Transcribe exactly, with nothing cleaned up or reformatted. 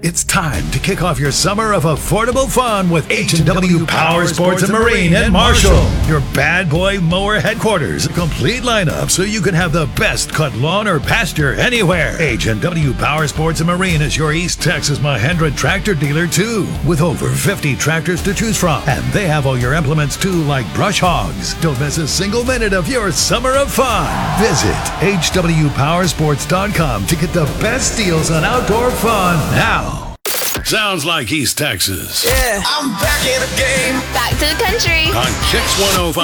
It's time to kick off your summer of affordable fun with H and W Power Sports and Marine in Marshall. Your bad boy mower headquarters. A complete lineup so you can have the best cut lawn or pasture anywhere. H and W Power Sports and Marine is your East Texas Mahindra tractor dealer too, with over fifty tractors to choose from. And they have all your implements too, like brush hogs. Don't miss a single minute of your summer of fun. Visit H W Power Sports dot com to get the best deals on outdoor fun now. Sounds like East Texas. Yeah, I'm back in the game. Back to the country. On Kicks one oh five.